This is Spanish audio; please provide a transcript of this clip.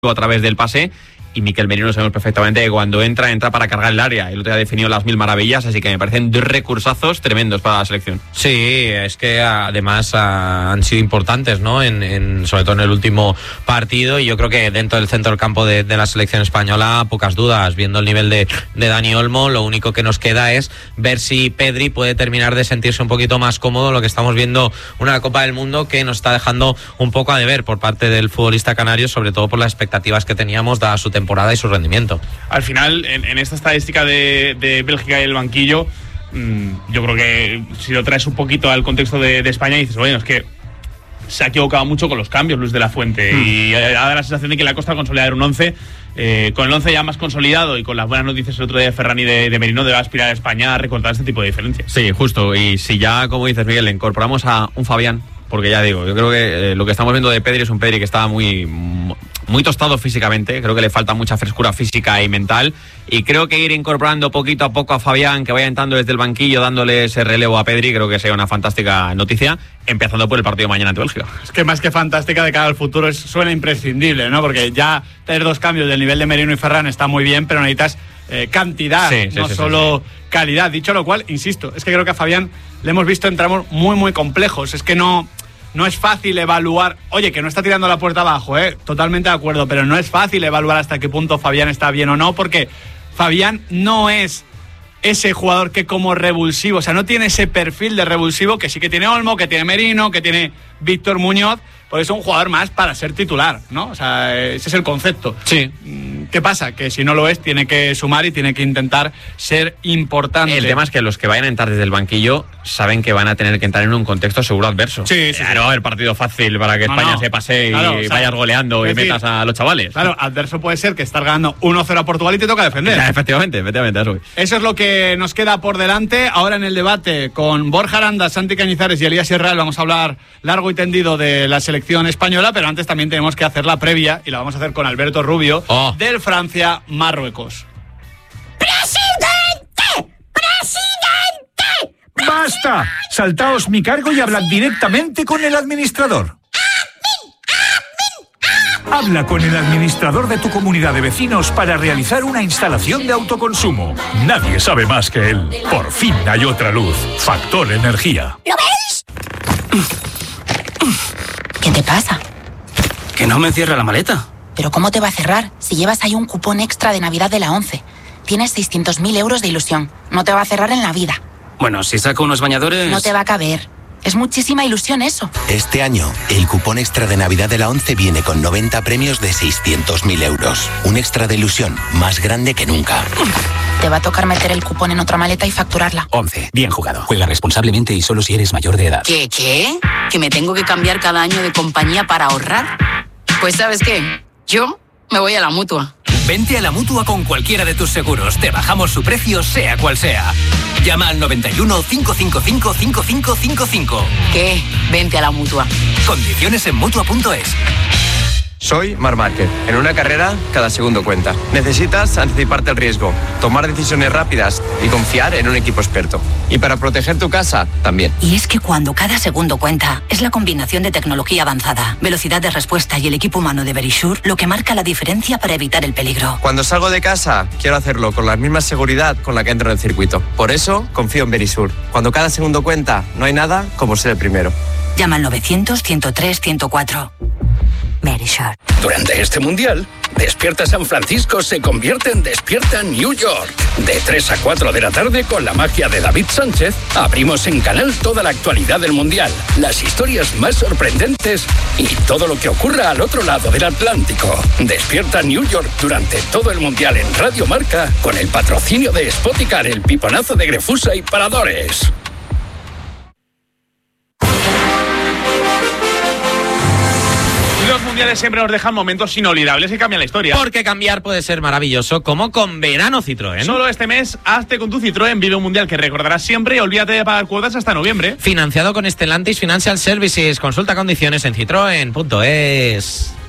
a través del pase. Y Mikel Merino sabemos perfectamente que cuando entra para cargar el área. El otro día ha definido las 1000 maravillas, así que me parecen dos recursazos tremendos para la selección. Sí, es que además han sido importantes, ¿no? Sobre todo en el último partido, y yo creo que dentro del centro del campo de la selección española, pocas dudas. Viendo el nivel de Dani Olmo, lo único que nos queda es ver si Pedri puede terminar de sentirse un poquito más cómodo. Lo que estamos viendo, una Copa del Mundo que nos está dejando un poco a deber por parte del futbolista canario, sobre todo por las expectativas que teníamos dada su temporada y su rendimiento. Al final, en esta estadística de Bélgica y el banquillo, yo creo que si lo traes un poquito al contexto de España, dices, bueno, es que se ha equivocado mucho con los cambios Luis de la Fuente, y ha dado la sensación de que le ha costado consolidar un 11. Con el 11 ya más consolidado y con las buenas noticias el otro día de Ferran y de Merino, debe aspirar a España a recortar este tipo de diferencias. Sí, justo. Y si ya, como dices, Miguel, le incorporamos a un Fabián, porque ya digo, yo creo que lo que estamos viendo de Pedri es un Pedri que está muy tostado físicamente. Creo que le falta mucha frescura física y mental, y creo que ir incorporando poquito a poco a Fabián, que vaya entrando desde el banquillo dándole ese relevo a Pedri, creo que sería una fantástica noticia, empezando por el partido de mañana ante Bélgica. Es que más que fantástica, de cara al futuro suena imprescindible, ¿no? Porque ya tener dos cambios del nivel de Merino y Ferran está muy bien, pero necesitas cantidad, no solo calidad. Dicho lo cual, insisto, es que creo que a Fabián le hemos visto en tramos muy, muy complejos. Es que no es fácil evaluar. Oye, que no está tirando la puerta abajo, totalmente de acuerdo, pero no es fácil evaluar hasta qué punto Fabián está bien o no, porque Fabián no es ese jugador que como revulsivo, o sea, no tiene ese perfil de revulsivo que sí que tiene Olmo, que tiene Merino, que tiene Víctor Muñoz, porque es un jugador más para ser titular, ¿no? O sea, ese es el concepto. Sí. ¿Qué pasa? Que si no lo es, tiene que sumar y tiene que intentar ser importante. El tema es que los que vayan a entrar desde el banquillo saben que van a tener que entrar en un contexto seguro adverso. Sí. No va a haber partido fácil para que España se pase y vayas goleando y metas a los chavales. Claro, adverso puede ser que estás ganando 1-0 a Portugal y te toca defender. Efectivamente, eso. Eso es lo que nos queda por delante. Ahora en el debate con Borja Aranda, Santi Cañizares y Elías Herral vamos a hablar largo y tendido de la selección española, pero antes también tenemos que hacer la previa, y la vamos a hacer con Alberto Rubio, del Francia-Marruecos. ¡Presidente! ¡Basta! Saltaos mi cargo y hablad directamente con el administrador. Habla con el administrador de tu comunidad de vecinos para realizar una instalación de autoconsumo. Nadie sabe más que él. Por fin hay otra luz. Factor Energía. ¿Lo veis? ¿Qué te pasa? Que no me cierra la maleta. ¿Pero cómo te va a cerrar si llevas ahí un cupón extra de Navidad de la 11? Tienes 600.000 euros de ilusión. No te va a cerrar en la vida. Bueno, si saco unos bañadores... No te va a caber. Es muchísima ilusión eso. Este año, el cupón extra de Navidad de la 11 viene con 90 premios de 600.000 euros. Un extra de ilusión más grande que nunca. Te va a tocar meter el cupón en otra maleta y facturarla. 11. Bien jugado. Juega responsablemente y solo si eres mayor de edad. ¿Qué? ¿Que me tengo que cambiar cada año de compañía para ahorrar? Pues ¿sabes qué? Yo me voy a la Mutua. Vente a la Mutua con cualquiera de tus seguros. Te bajamos su precio, sea cual sea. Llama al 91 555 5555. ¿Qué? Vente a la Mutua. Condiciones en Mutua.es. Soy Marc Márquez. En una carrera, cada segundo cuenta. Necesitas anticiparte al riesgo, tomar decisiones rápidas y confiar en un equipo experto. Y para proteger tu casa, también. Y es que cuando cada segundo cuenta, es la combinación de tecnología avanzada, velocidad de respuesta y el equipo humano de Verisure lo que marca la diferencia para evitar el peligro. Cuando salgo de casa, quiero hacerlo con la misma seguridad con la que entro en el circuito. Por eso, confío en Verisure. Cuando cada segundo cuenta, no hay nada como ser el primero. Llama al 900-103-104. Verisure. Durante este mundial, Despierta San Francisco se convierte en Despierta New York. De 3 a 4 de la tarde, con la magia de David Sánchez, abrimos en Canal toda la actualidad del mundial, las historias más sorprendentes y todo lo que ocurra al otro lado del Atlántico. Despierta New York durante todo el mundial en Radio Marca, con el patrocinio de Spoticar, el piponazo de Grefusa y Paradores. Los mundiales siempre nos dejan momentos inolvidables y cambian la historia. Porque cambiar puede ser maravilloso, como con Verano Citroën. Solo este mes, hazte con tu Citroën, vive un mundial que recordarás siempre y olvídate de pagar cuotas hasta noviembre. Financiado con Stellantis Financial Services. Consulta condiciones en citroen.es.